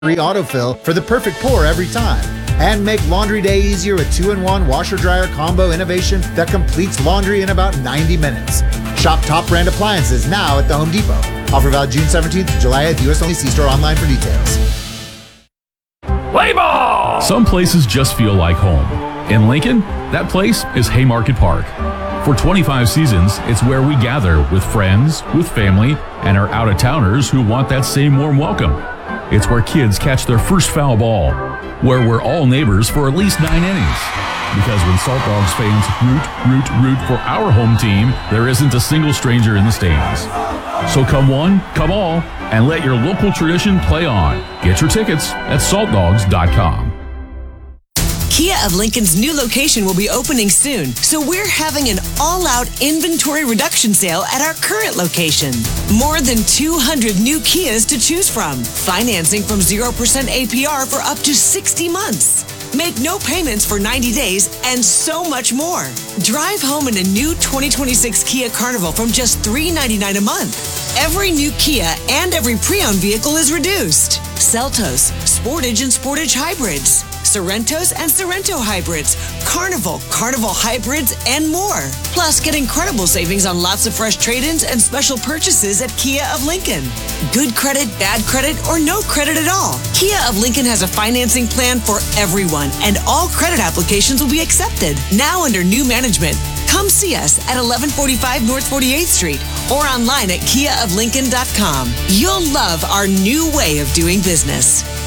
autofill for the perfect pour every time. And make laundry day easier with 2-in-1 washer-dryer combo innovation that completes laundry in about 90 minutes. Shop top brand appliances now at the Home Depot. Offer valid June 17th to July 8th. U.S. only. See store online for details. Play ball! Some places just feel like home. In Lincoln, that place is Haymarket Park. For 25 seasons, it's where we gather with friends, with family, and our out-of-towners who want that same warm welcome. It's where kids catch their first foul ball, where we're all neighbors for at least 9 innings. Because when Salt Dogs fans root for our home team, there isn't a single stranger in the stands. So come one, come all, and let your local tradition play on. Get your tickets at saltdogs.com. Kia of Lincoln's new location will be opening soon, so we're having an all-out inventory reduction sale at our current location. More than 200 new Kias to choose from. Financing from 0% APR for up to 60 months. Make no payments for 90 days and so much more. Drive home in a new 2026 Kia Carnival from just $399 a month. Every new Kia and every pre-owned vehicle is reduced. Seltos, Sportage and Sportage Hybrids, Sorrentos and Sorrento Hybrids, Carnival Hybrids, and more. Plus, get incredible savings on lots of fresh trade-ins and special purchases at Kia of Lincoln. Good credit, bad credit, or no credit at all. Kia of Lincoln has a financing plan for everyone, and all credit applications will be accepted. Now under new management. Come see us at 1145 North 48th Street or online at KiaofLincoln.com. You'll love our new way of doing business.